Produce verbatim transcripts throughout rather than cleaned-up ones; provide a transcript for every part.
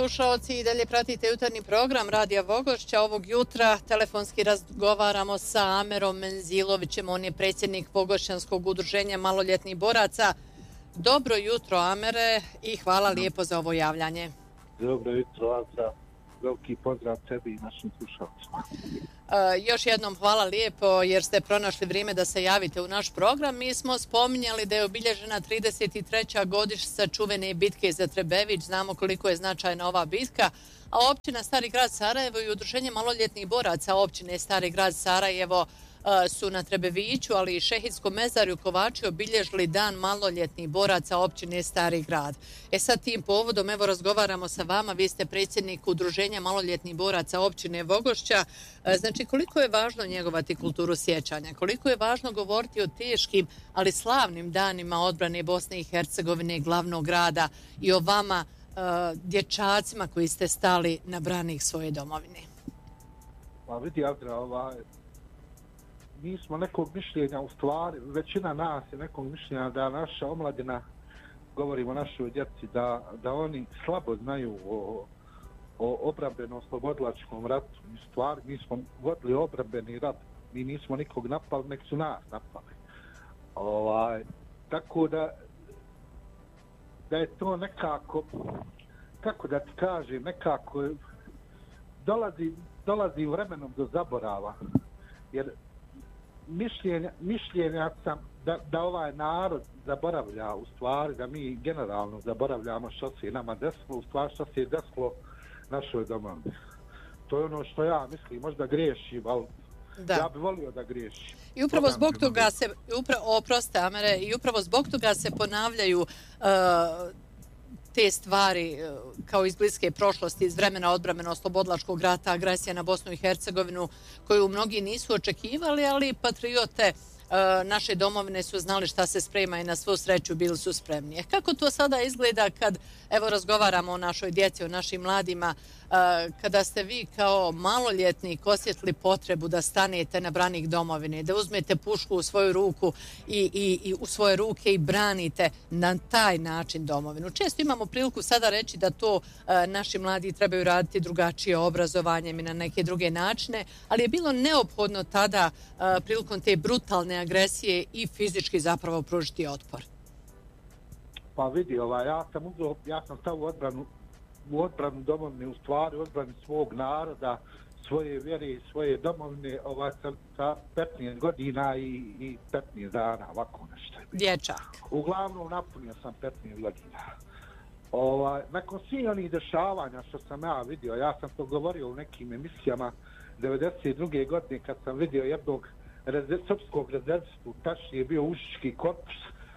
slušaoci, i dalje pratite jutarnji program Radija Vogošća. Ovog jutra telefonski razgovaramo sa Amerom Menzilovićem, on je predsjednik Vogošćanskog udruženja maloljetnih boraca. Dobro jutro, Amere, i hvala lijepo za ovo javljanje. Dobro jutro, Azra. Veliki pozdrav tebi i našim slušalcima. Uh, još jednom hvala lijepo jer ste pronašli vrijeme da se javite u naš program. Mi smo spominjali da je obilježena trideset treća godišnjica čuvene bitke za Trebević. Znamo koliko je značajna ova bitka. A općina Stari grad Sarajevo i udruženje maloljetnih boraca općine Stari grad Sarajevo uh, su na Trebeviću, ali i Šehidskom mezaru u Kovači obilježili dan maloljetnih boraca općine Stari grad. E sad tim povodom evo razgovaramo sa vama, vi ste predsjednik udruženja maloljetnih boraca općine Vogošća. Uh, znači koliko je važno njegovati kulturu sjećanja, koliko je važno govoriti o teškim, ali slavnim danima odbrane Bosne i Hercegovine, glavnog grada, i o vama, Uh, dječacima koji ste stali na branik svoje domovine. Pa vidi, Adra, ovaj, mi smo nekog mišljenja, u stvari, većina nas je nekog mišljenja da naša omladina, govorimo o našoj djeci, da, da oni slabo znaju o, o obrambeno-slobodilačkom ratu. U stvari, mi smo vodili obrambeni rat, mi nismo nikog napali, nek su nas napali. Ovaj, tako da da je to nekako, kako da ti kažem, nekako dolazi, dolazi vremenom do zaborava. Jer mišljenja, mišljenja sam da, da ovaj narod zaboravlja, u stvari, da mi generalno zaboravljamo što se nama desilo, u stvari što se je desilo našoj domovini. To je ono što ja mislim, možda griješim, ali da. Ja bih volio da griješim. I upravo zbog toga se, upravo, oproste Amere, i upravo zbog toga se ponavljaju uh, te stvari uh, kao iz bliske prošlosti, iz vremena odbrambeno-oslobodilačkog rata, agresija na Bosnu i Hercegovinu, koju mnogi nisu očekivali, ali patriote uh, naše domovine su znali šta se sprema i na svu sreću bili su spremni. Kako to sada izgleda kad, evo, razgovaramo o našoj djeci, o našim mladima, kada ste vi kao maloljetnik osjetili potrebu da stanete na branik domovine, da uzmete pušku u svoju ruku i, i, i u svoje ruke i branite na taj način domovinu. Često imamo priliku sada reći da to a, naši mladi trebaju raditi drugačije obrazovanjem i na neke druge načine, ali je bilo neophodno tada a, prilikom te brutalne agresije i fizički zapravo pružiti otpor. Pa vidi, ovaj, ja sam uzeo, ja sam stao u odbranu u odbranu domovine, u stvari u odbranu svog naroda, svoje vjere i svoje domovine, ovaj, sa, sa petnaest godina i, i petnaest dana, ovako nešto. Dječak. Uglavnom napunio sam petnaest godina. Ovaj, nakon svih onih dešavanja što sam ja vidio, ja sam to govorio u nekim emisijama devedeset druge godine kad sam vidio jednog reze, srpskog rezervistu, tačnije je bio Užički korpus,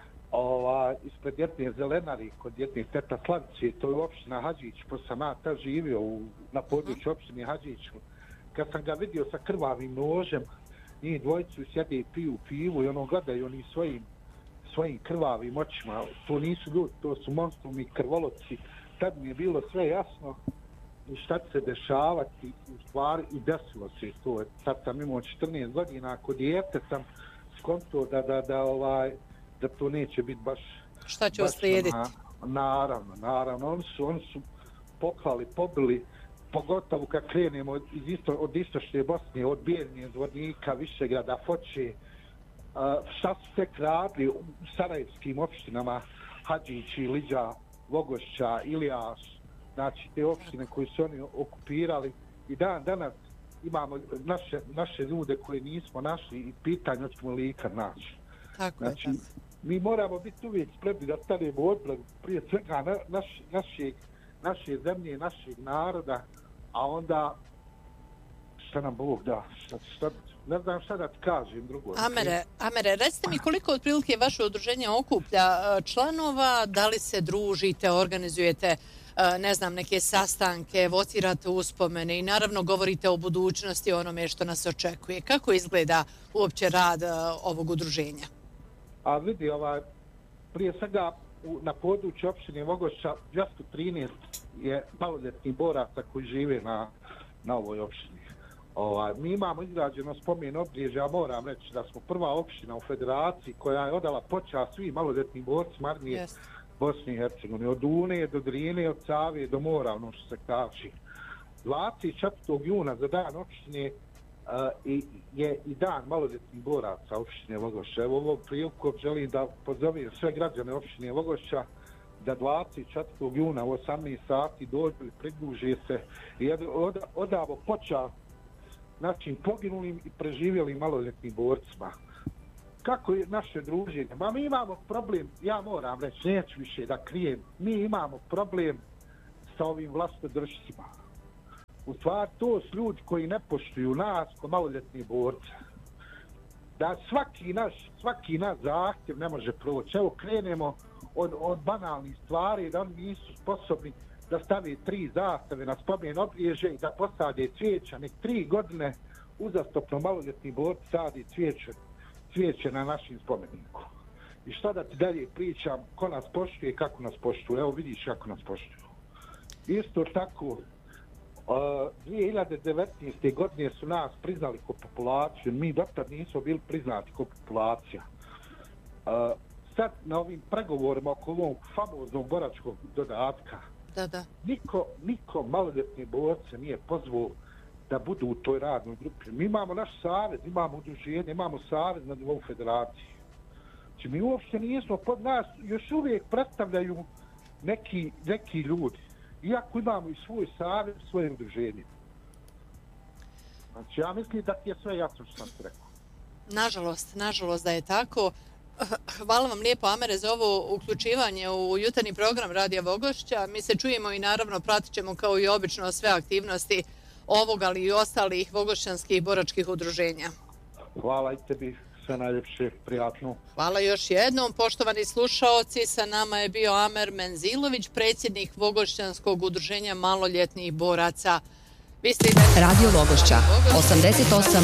Ova, ispred jedne zelenari kod jedne teta Slavice, to je opština Hadžić, pošto sam ja ta živio u, na području opštine Hadžić. Kad sam ga vidio sa krvavim nožem, njih dvojicu sjede i piju pivu i ono gledaju oni svojim, svojim krvavim očima. To nisu ljudi, to su monstrumi krvoloci. Tad mi je bilo sve jasno šta će se dešavati u stvari i desilo se to. Sad sam imao četrnaest godina, kod dijete sam skonto da, da, da ovaj da to neće biti baš... Šta će uslijediti? Na, naravno, naravno. Oni su, oni su poklali, pobili, pogotovo kad krenemo od, iz isto, od istočne Bosne, od Bijeljnje, Zvornika, Višegrada, Foče, uh, šta su se kradli u sarajevskim opštinama, Hadžići, Liđa, Vogošća, Ilijaš, znači te opštine koje su oni okupirali. I dan danas imamo naše, naše ljude koje nismo našli i pitanje hoćemo li ikad naći. Tako znači, je, mi moramo biti uvijek spremni da stanemo u odbranu prije svega na, naš, naše, naše zemlje, našeg naroda, a onda šta nam Bog da, šta, šta, ne znam šta da ti kažem drugo. Amere, Amere, recite mi koliko otprilike vaše udruženje okuplja članova, da li se družite, organizujete, ne znam, neke sastanke, vocirate uspomene i naravno govorite o budućnosti, onome što nas očekuje. Kako izgleda uopće rad ovog udruženja? A vidi, ovaj, prije svega u, na području opštine Vogošća dvjesto trinaest je maloljetnih boraca koji žive na, na ovoj opštini. Ovaj, mi imamo izgrađeno spomen obilježje, ja moram reći da smo prva opština u federaciji koja je odala počast svim maloljetnim borcima armije yes. Bosni i Hercegovine, od Une do Drine, od Save do mora, ono što se kaže. dvadeset četvrtog juna za dan opštine uh, i, je i dan maloljetnih boraca opštine Vogošća. Evo ovog prilikom želim da pozovem sve građane opštine Vogošća da dvadeset četvrtog juna u osamnaest sati dođu i pridruže se i od, odavo počast našim poginulim i preživjelim maloljetnim borcima. Kako je naše druženje? Ma mi imamo problem, ja moram reći, neću više da krijem, mi imamo problem sa ovim vlastodržcima. U stvari, to su ljudi koji ne poštuju nas ko maloljetni borce. Da svaki naš, svaki naš zahtjev ne može proći. Evo, krenemo od, od banalnih stvari, da oni nisu sposobni da stave tri zastave na spomen obilježje i da posade cvijeća. Nek tri godine uzastopno maloljetni borci sadi cvijeće, cvijeće na našim spomeniku. I šta da ti dalje pričam, ko nas poštuje i kako nas poštuje. Evo vidiš kako nas poštuju. Isto tako, Uh, dvije hiljade devetnaeste. godine su nas priznali kao populaciju, mi dotad nismo bili priznati kao populacija. Uh, sad na ovim pregovorima oko ovog famoznog boračkog dodatka, da, da. Niko, niko maloljetne borce nije pozvao da budu u toj radnoj grupi. Mi imamo naš savez, imamo udruženje, imamo savez na nivou federacije. Znači mi uopšte nismo, pod nas još uvijek predstavljaju neki, neki ljudi. Iako imamo i svoj savez, svoje udruženje. Znači, ja mislim da ti je sve jasno što sam ti rekao. Nažalost, nažalost da je tako. Hvala vam lijepo, Amere, za ovo uključivanje u jutarnji program Radija Vogošća. Mi se čujemo i naravno pratit ćemo kao i obično sve aktivnosti ovog, ali i ostalih vogošćanskih boračkih udruženja. Hvala i tebi. Sve najljepše, prijatno. Hvala još jednom. Poštovani slušaoci, sa nama je bio Amer Menzilović, predsjednik Vogošćanskog udruženja maloljetnih boraca. Vi ste Radio Vogošća, osamdeset osam